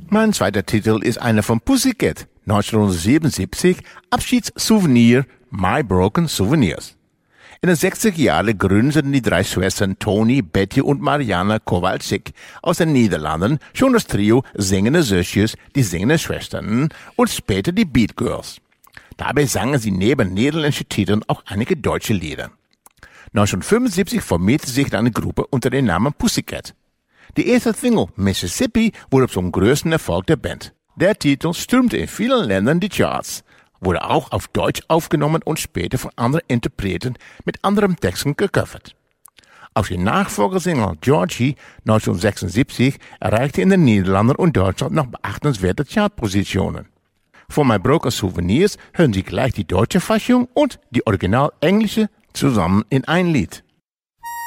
Mein zweiter Titel ist einer von Pussycat, 1977, Abschiedssouvenir, My Broken Souvenirs. In den 60er Jahren gründeten die drei Schwestern Toni, Betty und Mariana Kowalczyk aus den Niederlanden schon das Trio Singende Zusjes, die Singende Schwestern und später die Beat Girls. Dabei sangen sie neben niederländischen Titeln auch einige deutsche Lieder. 1975 formierte sich eine Gruppe unter dem Namen Pussycat. Die erste Single Mississippi wurde zum größten Erfolg der Band. Der Titel stürmte in vielen Ländern die Charts, wurde auch auf Deutsch aufgenommen und später von anderen Interpreten mit anderen Texten gecovert. Auch die Nachfolgersingle Georgie 1976 erreichte in den Niederlanden und Deutschland noch beachtenswerte Chartpositionen. Von My Broken Souvenirs hören Sie gleich die deutsche Fassung und die original englische zusammen in ein Lied.